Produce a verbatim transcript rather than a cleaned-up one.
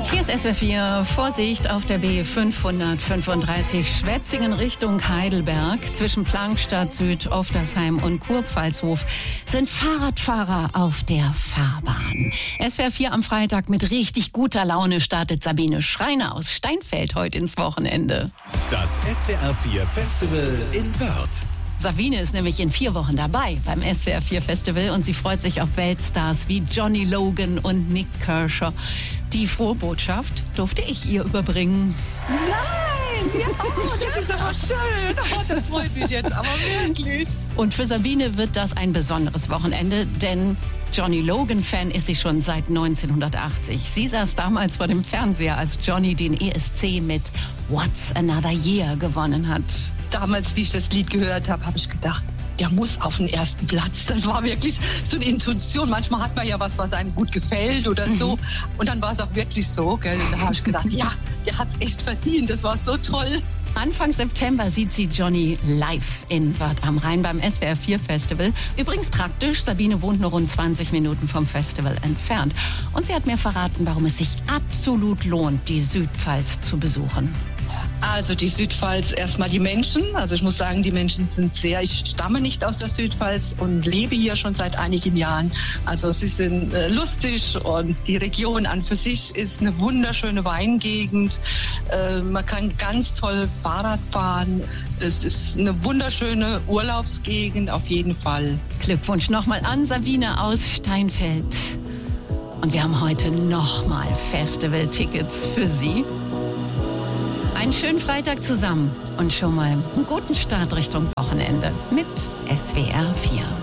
Hier ist S W R vier. Vorsicht auf der B fünfhundertfünfunddreißig Schwetzingen Richtung Heidelberg. Zwischen Plankstadt Süd, Oftersheim und Kurpfalzhof sind Fahrradfahrer auf der Fahrbahn. S W R vier am Freitag mit richtig guter Laune startet Sabine Schreiner aus Steinfeld heute ins Wochenende. Das S W R vier Festival in Wörth. Sabine ist nämlich in vier Wochen dabei beim S W R vier Festival und sie freut sich auf Weltstars wie Johnny Logan und Nik Kershaw. Die frohe Botschaft durfte ich ihr überbringen. Nein! Ja, oh, das ist aber schön. Oh, das freut mich jetzt aber wirklich. Und für Sabine wird das ein besonderes Wochenende, denn Johnny Logan-Fan ist sie schon seit neunzehnhundertachtzig. Sie saß damals vor dem Fernseher, als Johnny den E S C mit What's Another Year gewonnen hat. Damals, wie ich das Lied gehört habe, habe ich gedacht, der muss auf den ersten Platz. Das war wirklich so eine Intuition. Manchmal hat man ja was, was einem gut gefällt oder so. Mhm. Und dann war es auch wirklich so. Gell? Und da habe ich gedacht, ja, der hat es echt verdient. Das war so toll. Anfang September sieht sie Johnny live in Wörth am Rhein beim S W R vier Festival. Übrigens praktisch, Sabine wohnt nur rund zwanzig Minuten vom Festival entfernt. Und sie hat mir verraten, warum es sich absolut lohnt, die Südpfalz zu besuchen. Also die Südpfalz, erstmal die Menschen. Also ich muss sagen, die Menschen sind sehr, ich stamme nicht aus der Südpfalz und lebe hier schon seit einigen Jahren. Also sie sind äh, lustig und die Region an für sich ist eine wunderschöne Weingegend. Äh, man kann ganz toll Fahrrad fahren. Es ist eine wunderschöne Urlaubsgegend auf jeden Fall. Glückwunsch nochmal an Sabine aus Steinfeld. Und wir haben heute nochmal Festival-Tickets für Sie. Einen schönen Freitag zusammen und schon mal einen guten Start Richtung Wochenende mit S W R vier.